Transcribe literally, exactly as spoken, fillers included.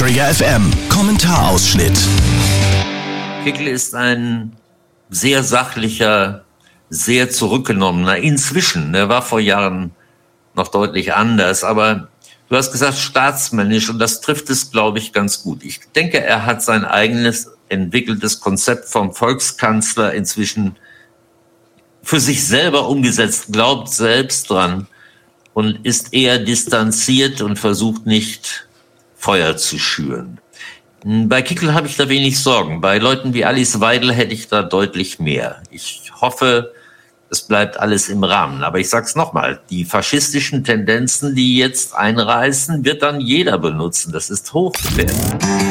Träger F M. Kommentarausschnitt. Kickl ist ein sehr sachlicher, sehr zurückgenommener. Inzwischen, er war vor Jahren noch deutlich anders, aber du hast gesagt staatsmännisch und das trifft es, glaube ich, ganz gut. Ich denke, er hat sein eigenes entwickeltes Konzept vom Volkskanzler inzwischen für sich selber umgesetzt, glaubt selbst dran und ist eher distanziert und versucht nicht, Feuer zu schüren. Bei Kickl habe ich da wenig Sorgen. Bei Leuten wie Alice Weidel hätte ich da deutlich mehr. Ich hoffe, es bleibt alles im Rahmen. Aber ich sag's nochmal, die faschistischen Tendenzen, die jetzt einreißen, wird dann jeder benutzen. Das ist hochgefährlich.